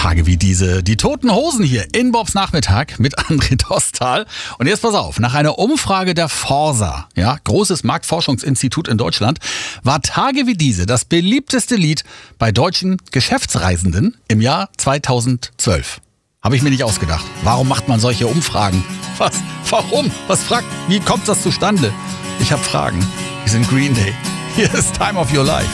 Tage wie diese. Die Toten Hosen hier in Bobs Nachmittag mit André Dostal. Und jetzt pass auf, nach einer Umfrage der Forsa, ja, großes Marktforschungsinstitut in Deutschland, war Tage wie diese das beliebteste Lied bei deutschen Geschäftsreisenden im Jahr 2012. Habe ich mir nicht ausgedacht. Warum macht man solche Umfragen? Was? Warum? Wie kommt das zustande? Ich habe Fragen. Wir sind Green Day. Hier ist Time of Your Life.